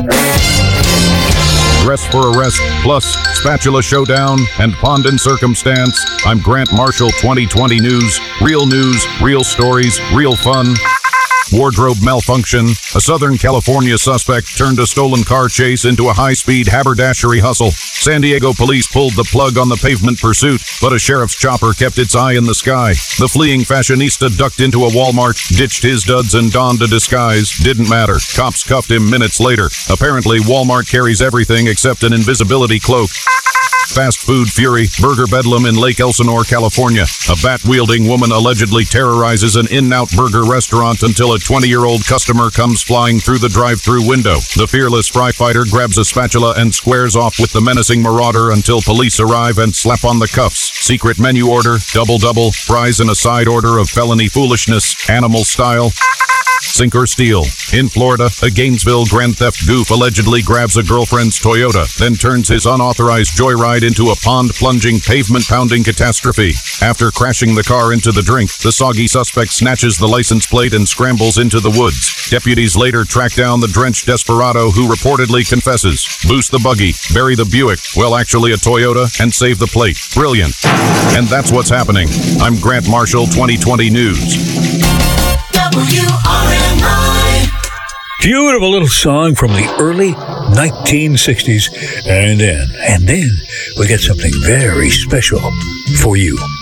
Dress for Arrest, plus Spatula Showdown and Pond and Circumstance. I'm Grant Marshall, 2020 News. News, real stories, real fun. Wardrobe malfunction. A Southern California suspect turned a stolen car chase into a high-speed haberdashery hustle. San Diego police pulled the plug on the pavement pursuit, but a sheriff's chopper kept its eye in the sky. The fleeing fashionista ducked into a Walmart, ditched his duds and donned a disguise. Didn't matter. Cops cuffed him minutes later. Apparently, Walmart carries everything except an invisibility cloak. Fast food fury, burger bedlam in Lake Elsinore, California. A bat-wielding woman allegedly terrorizes an In-N-Out burger restaurant until a 20-year-old customer comes flying through the drive-thru window. The fearless fry fighter grabs a spatula and squares off with the menacing marauder until police arrive and slap on the cuffs. Secret menu order, double-double, fries and a side order of felony foolishness, animal style. Sink or steal. In Florida, a Gainesville grand theft goof allegedly grabs a girlfriend's Toyota, then turns his unauthorized joyride into a pond-plunging, pavement-pounding catastrophe. After crashing the car into the drink, the soggy suspect snatches the license plate and scrambles into the woods. Deputies later track down the drenched desperado who reportedly confesses. Boost the buggy, bury the Buick, well actually a Toyota, and save the plate. Brilliant. And that's what's happening. I'm Grant Marshall, 2020 News. WRMI. Beautiful little song from the early 1960s. And then we get something very special for you.